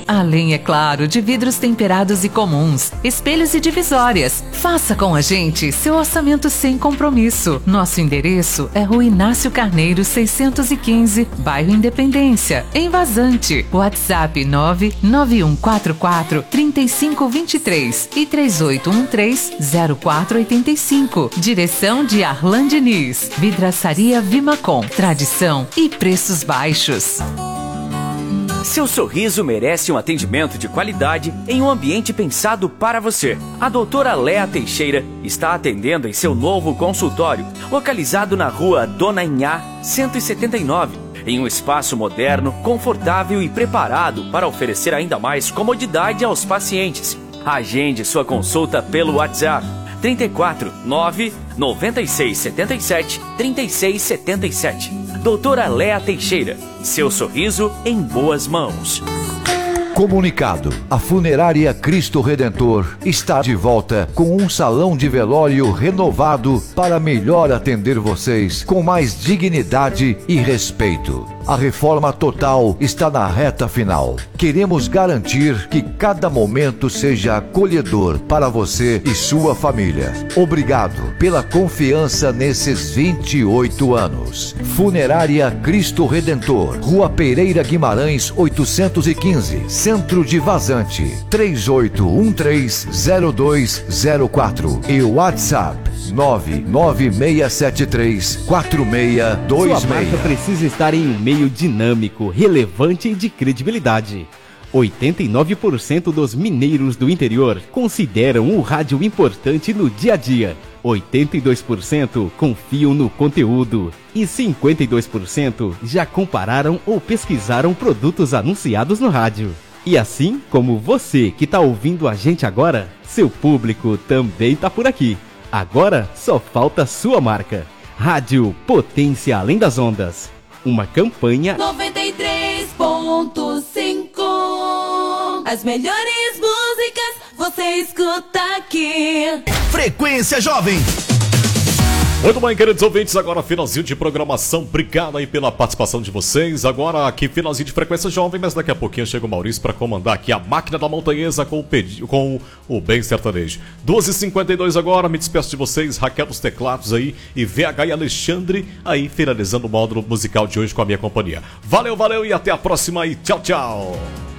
Além, é claro, de vidros temperados e comuns, espelhos e divisórias. Faça com a gente seu orçamento sem compromisso. Nosso endereço é Rua Inácio Carneiro 615, bairro Independência, em Vazante. WhatsApp 99144 3523 e 3813 0485. Direção de Arlan Diniz. Vidraçaria Vimacom. Tradição e preços baixos. Seu sorriso merece um atendimento de qualidade em um ambiente pensado para você. A doutora Léa Teixeira está atendendo em seu novo consultório, localizado na rua Dona Inhá, 179, em um espaço moderno, confortável e preparado para oferecer ainda mais comodidade aos pacientes. Agende sua consulta pelo WhatsApp 34 9 96 77 36 77. Doutora Léa Teixeira, seu sorriso em boas mãos. Comunicado: a Funerária Cristo Redentor está de volta com um salão de velório renovado para melhor atender vocês com mais dignidade e respeito. A reforma total está na reta final. Queremos garantir que cada momento seja acolhedor para você e sua família. Obrigado pela confiança nesses 28 anos. Funerária Cristo Redentor, Rua Pereira Guimarães 815, Centro de Vazante, 38130204 e WhatsApp 996734626. Sua marca precisa estar em um meio dinâmico, relevante e de credibilidade. 89% dos mineiros do interior consideram o rádio importante no dia a dia. 82% confiam no conteúdo e 52% já compararam ou pesquisaram produtos anunciados no rádio. E assim como você que está ouvindo a gente agora, seu público também está por aqui. Agora só falta sua marca. Rádio Potência Além das Ondas. Uma campanha 93.5. As melhores músicas você escuta aqui. Frequência Jovem. Muito bem, queridos ouvintes, agora finalzinho de programação. Obrigado aí pela participação de vocês. Agora aqui finalzinho de Frequência Jovem, mas daqui a pouquinho chega o Maurício para comandar aqui a máquina da montanhesa com o Bem Sertanejo. 2h52 agora, me despeço de vocês, Raquel dos Teclados aí e VH e Alexandre aí finalizando o módulo musical de hoje com a minha companhia. Valeu, valeu e até a próxima e tchau, tchau.